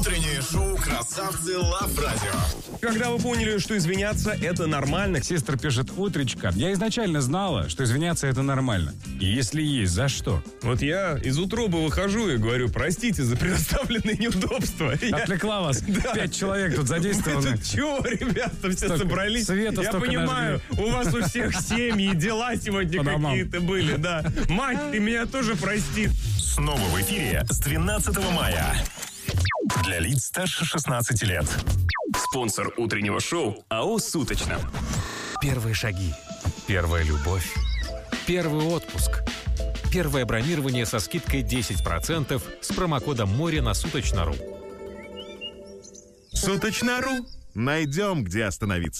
Утреннее шоу «Красавцы Лав Радио». Когда вы поняли, что извиняться – это нормально? Сестра пишет: утречка. Я изначально знала, что извиняться это нормально. И если есть, за что? Вот я из утробы выхожу и говорю: простите за предоставленные неудобства. Отвлекла вас. 5 человек тут задействованы. Вы тут чего, ребята, все Столько собрались? света Я столько понимаю, у вас у всех семьи, дела сегодня По домам. какие-то были, да. Мать, ты меня тоже прости. Снова в эфире с 12 мая. Для лиц старше 16 лет. Спонсор утреннего шоу АО «Суточно». Первые шаги, первая любовь, первый отпуск, первое бронирование со скидкой 10% с промокодом «Море» на Суточно.ру. Суточно.ру. Найдем, где остановиться.